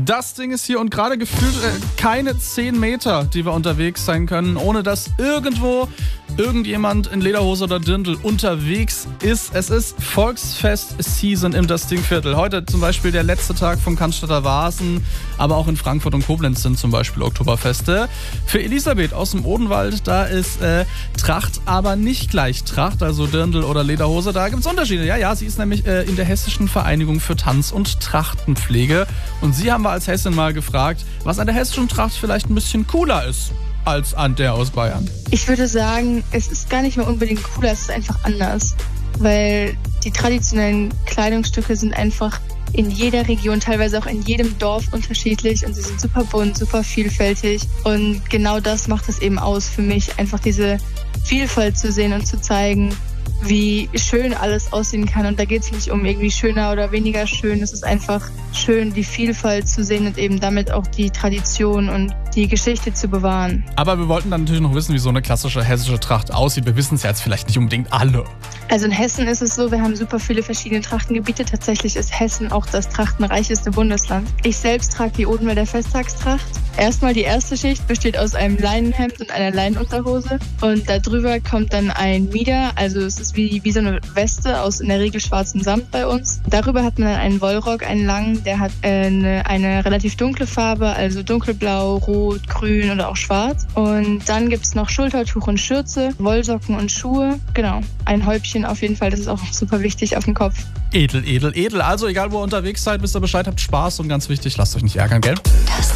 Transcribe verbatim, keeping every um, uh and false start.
Das Ding ist hier und gerade gefühlt äh, keine zehn Meter, die wir unterwegs sein können, ohne dass irgendwo irgendjemand in Lederhose oder Dirndl unterwegs ist. Es ist Volksfest-Season im Das Ding-Viertel. Heute zum Beispiel der letzte Tag vom Cannstatter Vasen, aber auch in Frankfurt und Koblenz sind zum Beispiel Oktoberfeste. Für Elisabeth aus dem Odenwald, da ist äh, Tracht, aber nicht gleich Tracht, also Dirndl oder Lederhose. Da gibt es Unterschiede. Ja, ja, sie ist nämlich äh, in der Hessischen Vereinigung für Tanz- und Trachtenpflege. Und sie haben wir als Hessin mal gefragt, was an der hessischen Tracht vielleicht ein bisschen cooler ist als an der aus Bayern. Ich würde sagen, es ist gar nicht mehr unbedingt cooler, es ist einfach anders. Weil die traditionellen Kleidungsstücke sind einfach in jeder Region, teilweise auch in jedem Dorf unterschiedlich und sie sind super bunt, super vielfältig. Und genau das macht es eben aus für mich, einfach diese Vielfalt zu sehen und zu zeigen, wie schön alles aussehen kann. Und da geht es nicht um irgendwie schöner oder weniger schön. Es ist einfach schön, die Vielfalt zu sehen und eben damit auch die Tradition und die Geschichte zu bewahren. Aber wir wollten dann natürlich noch wissen, wie so eine klassische hessische Tracht aussieht. Wir wissen es ja jetzt vielleicht nicht unbedingt alle. Also in Hessen ist es so, wir haben super viele verschiedene Trachtengebiete. Tatsächlich ist Hessen auch das trachtenreichste Bundesland. Ich selbst trage die Odenwälder Festtagstracht. Erstmal die erste Schicht besteht aus einem Leinenhemd und einer Leinenunterhose. Und darüber kommt dann ein Mieder, also es ist wie, wie so eine Weste aus in der Regel schwarzem Samt bei uns. Darüber hat man dann einen Wollrock, einen langen, der hat äh, eine, eine relativ dunkle Farbe, also dunkelblau, rot, grün oder auch schwarz. Und dann gibt es noch Schultertuch und Schürze, Wollsocken und Schuhe. Genau, ein Häubchen auf jeden Fall, das ist auch super wichtig auf dem Kopf. Edel, edel, edel. Also egal, wo ihr unterwegs seid, wisst ihr Bescheid, habt Spaß und ganz wichtig, lasst euch nicht ärgern, gell? Das